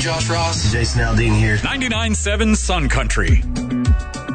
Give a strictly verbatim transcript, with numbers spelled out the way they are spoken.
Josh Ross. Jason Aldean here. ninety-nine point seven Sun Country.